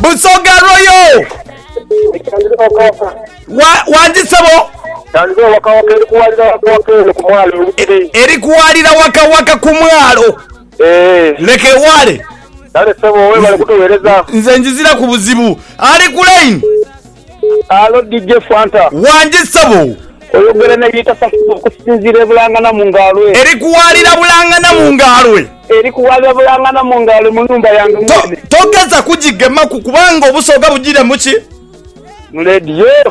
Busoga Royo. Wandisabo. Eri kuwalira waka kumwalo. Leke wale. Nze njizira ku buzibu. Ali ku line. Alo DJ Fanta. Wandisabo. Oyogera ne yita kusinzira bulangana mu ngalwe. Eri kuwalira bulangana mu ngalwe. Eri kuwalira bulangana mu ngalwe mu nyumba yange mwene. Togeza kujigema kubanga obusoga bugire muki? Mu radio.